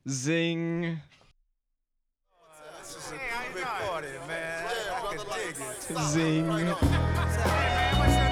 Zing. This is a big party, man. I can dig it. Zing. Hey, man, what's up?